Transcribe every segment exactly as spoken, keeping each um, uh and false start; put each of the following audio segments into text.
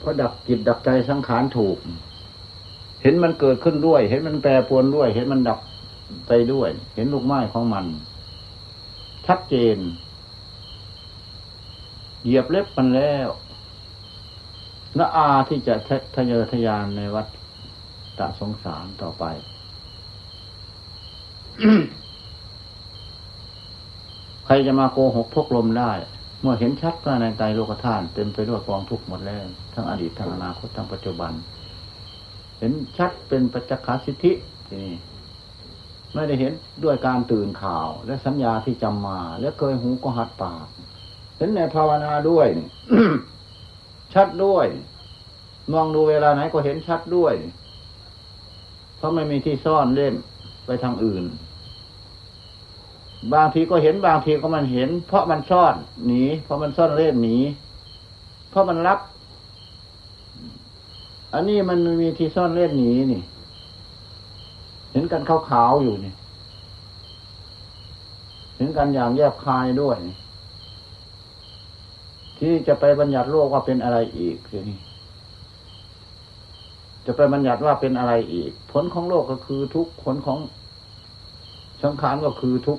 ก็ดับจิตดับใจสังขารถูกเห็นมันเกิดขึ้นด้วยเห็นมันแปรปรวนด้วยเห็นมันดับไปด้วยเห็นลูกไม้ของมันชัดเจนเหยียบเล็บมันแล้วละอาที่จะทะเยอทะยานในวัฏฏะสงสารต่อไป ใครจะมาโกหกพกลมได้เมื่อเห็นชัดว่าในไตรโลกธาตุเต็มไปด้วยกองทุกข์หมดแล้วทั้งอดีตทั้งอนาคตทั้งปัจจุบันเห็นชัดเป็นปัจจคสิทธิทีนี้ไม่ได้เห็นด้วยการตื่นข่าวและสัญญาที่จำมาและเคยหูก็หัดปากเห็นในภาวนาด้วย ชัดด้วยมองดูเวลาไหนก็เห็นชัดด้วยเพราะไม่มีที่ซ่อนเล่นไปทางอื่นบางทีก็เห็นบางทีก็มันเห็นเพราะมันซ่อนหนีเพราะมันซ่อนเล่นหนีเพราะมันรับอันนี้มันมีที่ซ่อนเล่นหนีนี่เห็นกันขาวๆอยู่นี่เห็นกันอย่างแยบคายด้วยที่จะไปบัญญัติโลกว่าเป็นอะไรอีกทีนี้จะไปบัญญัติว่าเป็นอะไรอีกผลของโลกก็คือทุกข์ผลของสังขารก็คือทุกข์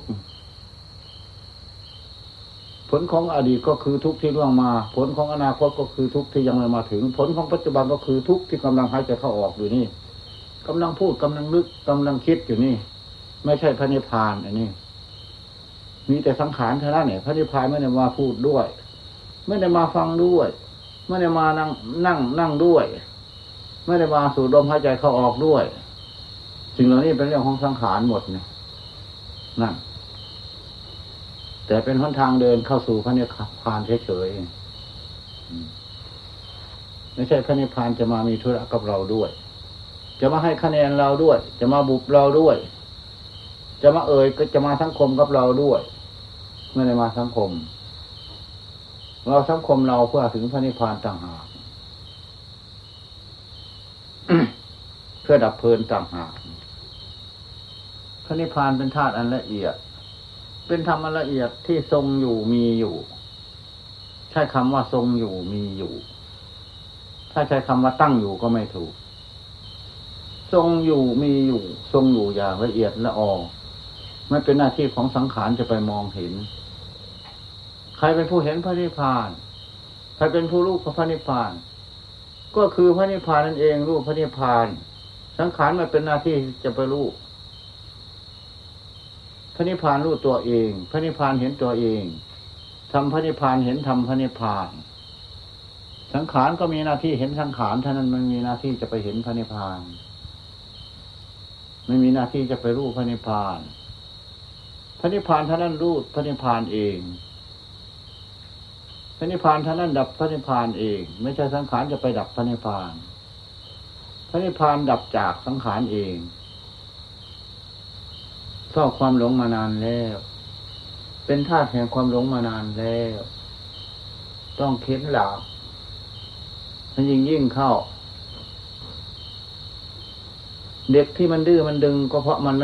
ผลของอดีตก็คือทุกข์ที่ล่วงมาผลของอนาคตก็คือทุกข์ที่ยังไม่มาถึงผลของปัจจุบันก็คือทุกข์ที่กำลังหายใจเข้าออกอยู่นี่กำลังพูดกำลังนึกกำลังคิดอยู่นี่ไม่ใช่พระนิพพานอันนี้มีแต่สังขารเท่านั้นเนี่ยพระนิพพานไม่ได้มาพูดด้วยไม่ได้มาฟังด้วยไม่ได้มานั่งนั่งนั่งด้วยไม่ได้มาสูดลมหายใจเข้าออกด้วยสิ่งเหล่านี้เป็นเรื่องของสังขารหมดเนี่ยนั่นแต่เป็นหนทางเดินเข้าสู่พระนิพพานเฉยๆไม่ใช่พระนิพพานจะมามีธุระกับเราด้วยจะมาให้คะแนนเราด้วยจะมาบุบเราด้วยจะมาเอ่ยก็จะมาสังคมกับเราด้วยไม่ได้มาสังคมเราสังคมเราเพื่อถึงพระนิพพานต่างหาก เพื่อดับเพลินต่างหากพระนิพพานเป็นธาตุอันละเอียดเป็นธรรมอันละเอียดที่ทรงอยู่มีอยู่ใช้คำว่าทรงอยู่มีอยู่ถ้าใช้คำว่าตั้งอยู่ก็ไม่ถูกทรงอยู่มีอยู่ทรงอยู่อย่างละเอียดละออไม่เป็นหน้าที่ของสังขารจะไปมองเห็นใครเป็นผู้เห็นพระนิพพานใครเป็นผู้รู้พระนิพพานก็คือพระนิพพานนั่นเองรู้พระนิพพานสังขารมันเป็นหน้าที่จะไปรู้พระนิพพานรู้ตัวเองพระนิพพานเห็นตัวเองทำพระนิพพานเห็นทำพระนิพพานสังขารก็มีหน้าที่เห็นสังขารเท่านั้นมันมีหน้าที่จะไปเห็นพระนิพพานไม่มีหน้าที่จะไปรู้พระนิพพานพระนิพพานเท่านั้นรู้พระนิพพานเองพระนิพพานเท่านั้นดับพระนิพพานเองไม่ใช่สังขารจะไปดับพระนิพพานพระนิพพานดับจากสังขารเองชอบความหลงมานานแล้วเป็นธาตุแห่งความหลงมานานแล้วต้องเข็นหลาบมันยิ่งยิ่งเข้าเด็กที่มันดื้อมันดึงก็เพราะมัน